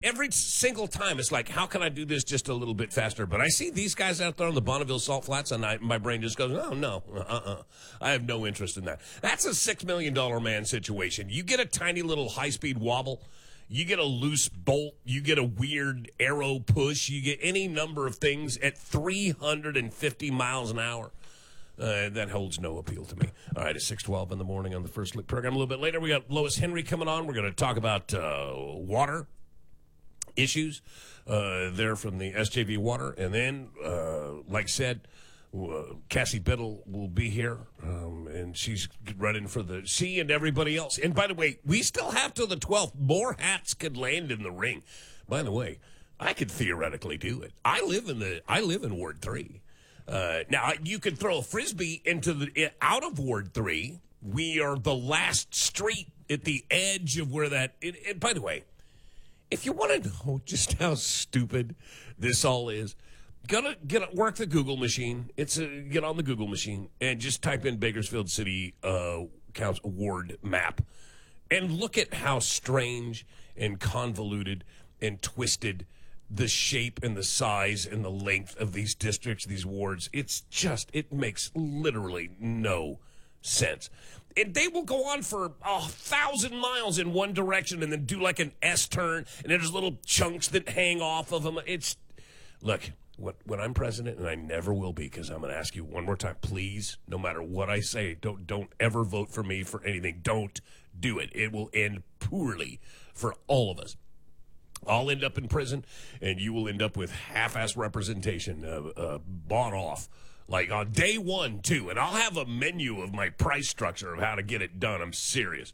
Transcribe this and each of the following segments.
every single time, it's like, how can I do this just a little bit faster? But I see these guys out there on the Bonneville Salt Flats, and my brain just goes, no, I have no interest in that. That's a $6 million man situation. You get a tiny little high-speed wobble, you get a loose bolt, you get a weird arrow push, you get any number of things at 350 miles an hour. That holds no appeal to me. All right, it's 6:12 in the morning on the First Look program. A little bit later, we got Lois Henry coming on. We're going to talk about water issues there from the SJV Water. And then, like I said, Cassie Biddle will be here, and she's running for she and everybody else. And by the way, we still have till the 12th. More hats could land in the ring. By the way, I could theoretically do it. I live in Ward 3. Now, you could throw a Frisbee out of Ward 3. We are the last street at the edge of where that... And by the way, if you want to know just how stupid this all is, work the Google machine. Get on the Google machine and just type in Bakersfield City Council Ward map. And look at how strange and convoluted and twisted the shape and the size and the length of these districts, these wards. It makes literally no sense. And they will go on for 1,000 miles in one direction and then do like an S-turn, and there's little chunks that hang off of them. Look, when I'm president, and I never will be, because I'm going to ask you one more time, please, no matter what I say, don't ever vote for me for anything. Don't do it. It will end poorly for all of us. I'll end up in prison, and you will end up with half-ass representation bought off, like on day one, too. And I'll have a menu of my price structure of how to get it done. I'm serious,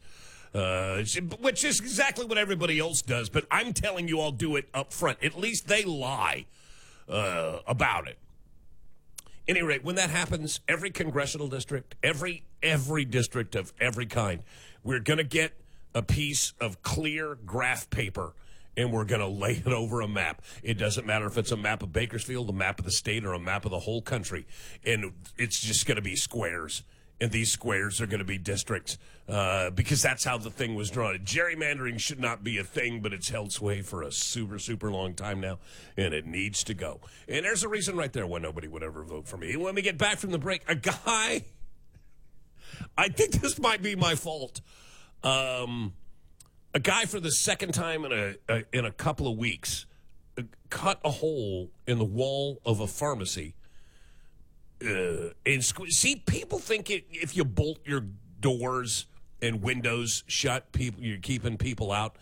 which is exactly what everybody else does. But I'm telling you, I'll do it up front. At least they lie about it. At any rate, when that happens, every congressional district, every district of every kind, we're going to get a piece of clear graph paper, and we're going to lay it over a map. It doesn't matter if it's a map of Bakersfield, a map of the state, or a map of the whole country. And it's just going to be squares. And these squares are going to be districts because that's how the thing was drawn. Gerrymandering should not be a thing, but it's held sway for a super, super long time now, and it needs to go. And there's a reason right there why nobody would ever vote for me. When we get back from the break, a guy, I think this might be my fault, a guy for the second time in a couple of weeks cut a hole in the wall of a pharmacy. See, people think if you bolt your doors and windows shut, you're keeping people out.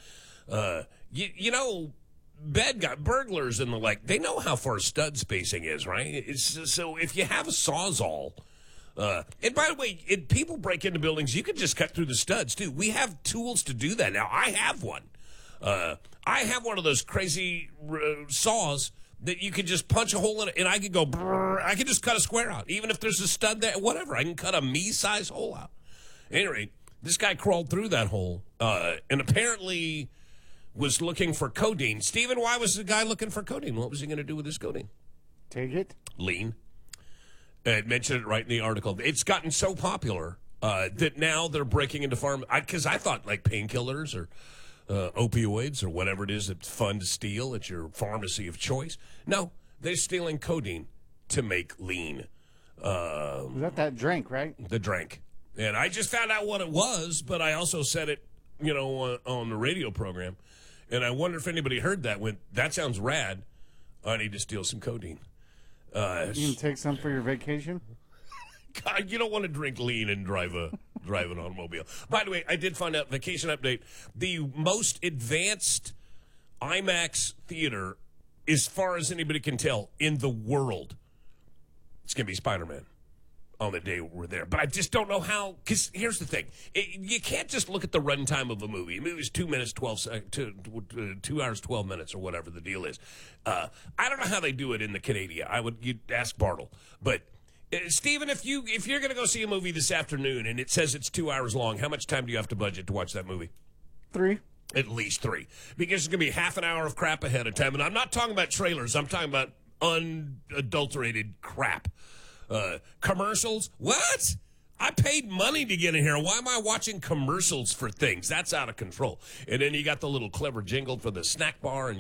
You know, burglars and the like, they know how far stud spacing is, right? So if you have a Sawzall. And by the way, people break into buildings, you can just cut through the studs, too. We have tools to do that now. I have one. I have one of those crazy saws that you can just punch a hole in it, and I can go, brrr, I can just cut a square out. Even if there's a stud there, whatever. I can cut a me-size hole out. At any rate, this guy crawled through that hole and apparently was looking for codeine. Stephen, why was the guy looking for codeine? What was he going to do with his codeine? Take it. Lean. It mentioned it right in the article. It's gotten so popular that now they're breaking into because I thought like painkillers or opioids or whatever it is that's fun to steal at your pharmacy of choice. No, they're stealing codeine to make lean. Was that drink, right? The drink. And I just found out what it was, but I also said it, on the radio program. And I wonder if anybody heard that. That sounds rad. I need to steal some codeine. You can take some for your vacation? God, you don't want to drink lean and drive an automobile. By the way, I did find out, vacation update, the most advanced IMAX theater, as far as anybody can tell, in the world, it's going to be Spider-Man on the day we're there. But I just don't know how, because here's the thing. You can't just look at the runtime of a movie. A movie's 2 minutes, 12 seconds, 2 hours, 12 minutes, or whatever the deal is. I don't know how they do it in the Canadian. You'd ask Bartle. But Stephen, if you're going to go see a movie this afternoon and it says it's 2 hours long, how much time do you have to budget to watch that movie? 3. At least 3. Because it's going to be half an hour of crap ahead of time. And I'm not talking about trailers. I'm talking about unadulterated crap. Commercials? What? I paid money to get in here. Why am I watching commercials for things? That's out of control. And then you got the little clever jingle for the snack bar, and